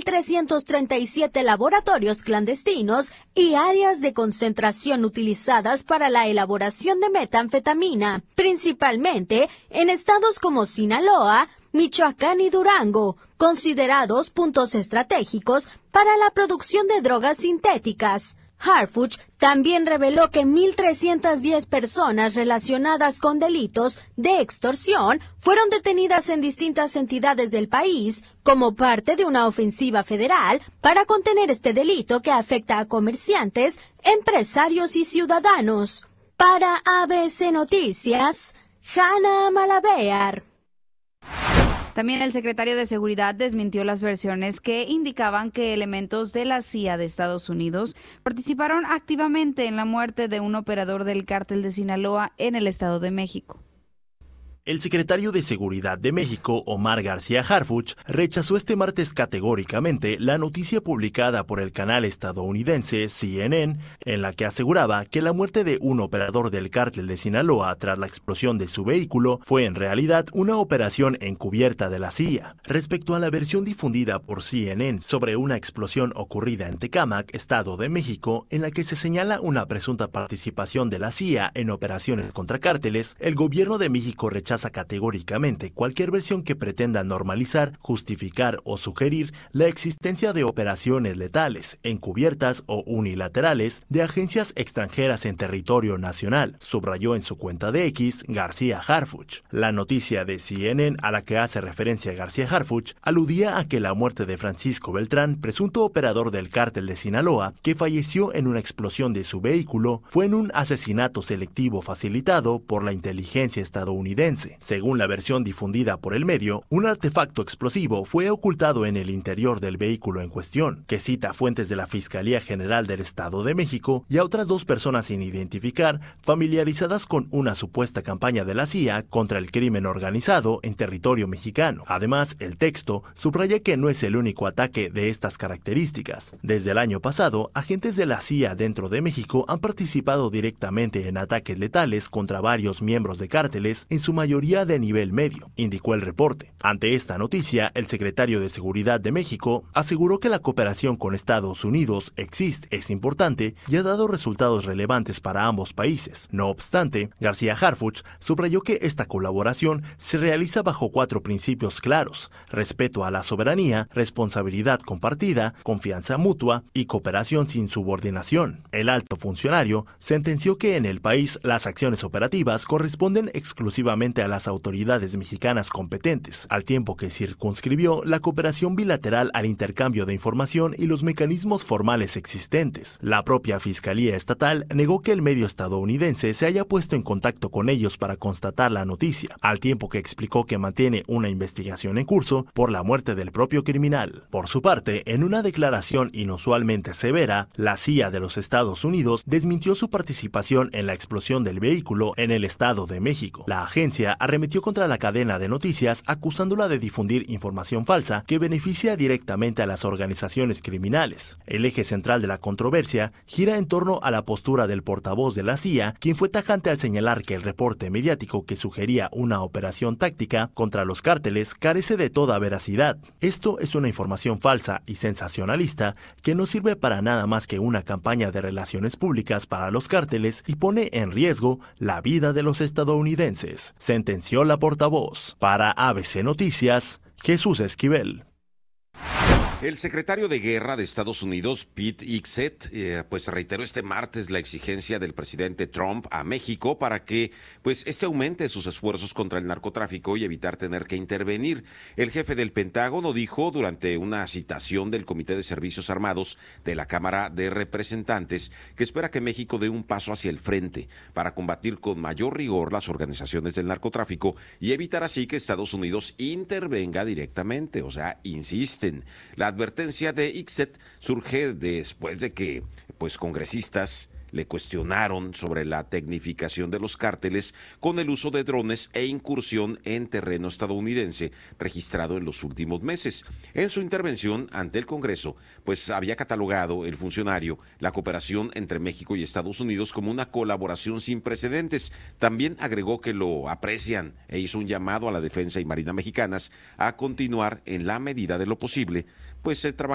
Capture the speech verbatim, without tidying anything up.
trescientos treinta y siete laboratorios clandestinos y áreas de concentración utilizadas para la elaboración de metanfetamina, principalmente en estados como Sinaloa, Michoacán y Durango, considerados puntos estratégicos para la producción de drogas sintéticas. Harfuch también reveló que mil trescientas diez personas relacionadas con delitos de extorsión fueron detenidas en distintas entidades del país como parte de una ofensiva federal para contener este delito que afecta a comerciantes, empresarios y ciudadanos. Para A B C Noticias, Hanna Malabear. También el secretario de Seguridad desmintió las versiones que indicaban que elementos de la C I A de Estados Unidos participaron activamente en la muerte de un operador del cártel de Sinaloa en el Estado de México. El secretario de Seguridad de México, Omar García Harfuch, rechazó este martes categóricamente la noticia publicada por el canal estadounidense C N N, en la que aseguraba que la muerte de un operador del cártel de Sinaloa tras la explosión de su vehículo fue en realidad una operación encubierta de la C I A. Respecto a la versión difundida por C N N sobre una explosión ocurrida en Tecámac, Estado de México, en la que se señala una presunta participación de la C I A en operaciones contra cárteles, el gobierno de México rechaza categóricamente cualquier versión que pretenda normalizar, justificar o sugerir la existencia de operaciones letales, encubiertas o unilaterales de agencias extranjeras en territorio nacional, subrayó en su cuenta de X García Harfuch. La noticia de C N N a la que hace referencia García Harfuch aludía a que la muerte de Francisco Beltrán, presunto operador del cártel de Sinaloa, que falleció en una explosión de su vehículo, fue en un asesinato selectivo facilitado por la inteligencia estadounidense. Según la versión difundida por el medio, un artefacto explosivo fue ocultado en el interior del vehículo en cuestión, que cita fuentes de la Fiscalía General del Estado de México y a otras dos personas sin identificar familiarizadas con una supuesta campaña de la C I A contra el crimen organizado en territorio mexicano. Además, el texto subraya que no es el único ataque de estas características. Desde el año pasado, agentes de la C I A dentro de México han participado directamente en ataques letales contra varios miembros de cárteles, en su mayoría de nivel medio, indicó el reporte. Ante esta noticia, el secretario de Seguridad de México aseguró que la cooperación con Estados Unidos existe, es importante y ha dado resultados relevantes para ambos países. No obstante, García Harfuch subrayó que esta colaboración se realiza bajo cuatro principios claros: respeto a la soberanía, responsabilidad compartida, confianza mutua y cooperación sin subordinación. El alto funcionario sentenció que en el país las acciones operativas corresponden exclusivamente a las autoridades mexicanas competentes, al tiempo que circunscribió la cooperación bilateral al intercambio de información y los mecanismos formales existentes. La propia Fiscalía Estatal negó que el medio estadounidense se haya puesto en contacto con ellos para constatar la noticia, al tiempo que explicó que mantiene una investigación en curso por la muerte del propio criminal. Por su parte, en una declaración inusualmente severa, la C I A de los Estados Unidos desmintió su participación en la explosión del vehículo en el Estado de México. La agencia arremetió contra la cadena de noticias acusándola de difundir información falsa que beneficia directamente a las organizaciones criminales. El eje central de la controversia gira en torno a la postura del portavoz de la C I A, quien fue tajante al señalar que el reporte mediático que sugería una operación táctica contra los cárteles carece de toda veracidad. Esto es una información falsa y sensacionalista que no sirve para nada más que una campaña de relaciones públicas para los cárteles y pone en riesgo la vida de los estadounidenses, sentenció la portavoz. Para A B C Noticias, Jesús Esquivel. El secretario de Guerra de Estados Unidos, Pete Hegseth, eh, pues reiteró este martes la exigencia del presidente Trump a México para que pues este aumente sus esfuerzos contra el narcotráfico y evitar tener que intervenir. El jefe del Pentágono dijo durante una citación del Comité de Servicios Armados de la Cámara de Representantes que espera que México dé un paso hacia el frente para combatir con mayor rigor las organizaciones del narcotráfico y evitar así que Estados Unidos intervenga directamente, o sea, insisten. La advertencia de Hegseth surge después de que pues congresistas le cuestionaron sobre la tecnificación de los cárteles con el uso de drones e incursión en terreno estadounidense registrado en los últimos meses. En su intervención ante el Congreso, pues había catalogado el funcionario la cooperación entre México y Estados Unidos como una colaboración sin precedentes. También agregó que lo aprecian e hizo un llamado a la defensa y marina mexicanas a continuar en la medida de lo posible, pues se trabaja